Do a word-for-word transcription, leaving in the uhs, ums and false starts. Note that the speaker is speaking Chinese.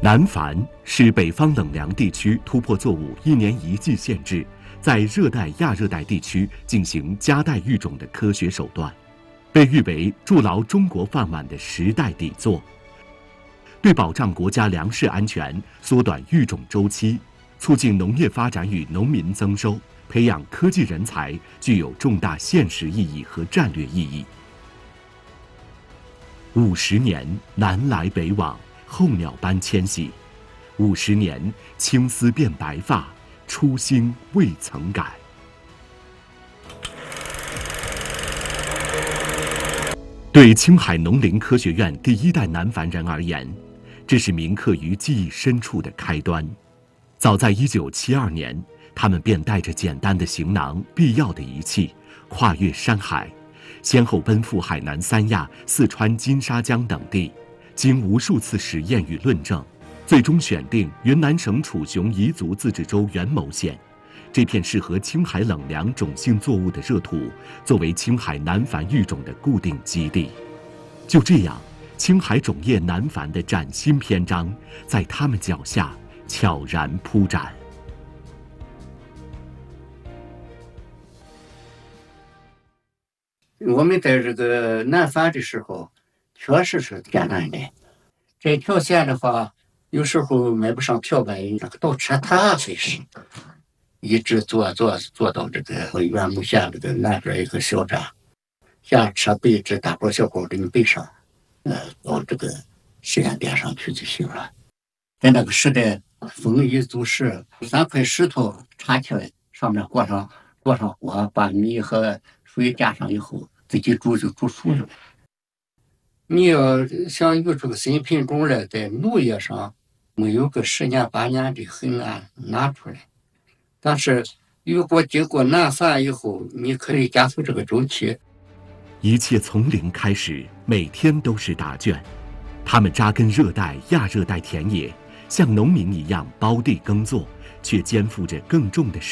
南繁是北方冷凉地区突破作物一年一季限制，在热带亚热带地区进行加代育种的科学手段，被誉为筑牢中国饭碗的时代底座。对保障国家粮食安全、缩短育种周期、促进农业发展与农民增收、培养科技人才，具有重大现实意义和战略意义。五十年南来北往，候鸟般迁徙；五十年青丝变白发，初心未曾改。对青海农林科学院第一代南繁人而言，这是铭刻于记忆深处的开端。早在一九七二年，他们便带着简单的行囊、必要的仪器，跨越山海，先后奔赴海南三亚、四川金沙江等地，经无数次实验与论证，最终选定云南省楚雄彝族自治州元谋县这片适合青海冷凉种性作物的热土，作为青海南繁育种的固定基地。就这样，青海种业南繁的崭新篇章，在他们脚下悄然铺展。 我们在这个南繁的时候，确实是艰难的。这条线的话，有时候买不上票吧，那个倒车踏费事，一直坐坐坐到这个元谋县这个南边一个小站，下车背着大包小包给你背上，呃，到这个实验点上去就行了。在那个时代，丰衣足食，三块石头插起来，上面裹上裹上火，把米和水加上以后，自己煮就煮熟了。你要想育出个新品种来，在农业上没有个十年八年的很难拿出来。但是如果经过南繁以后，你可以加速这个周期。 一切从零开始，每天都是答卷。他们扎根热带、亚热带田野，像农民一样包地耕作，却肩负着更重的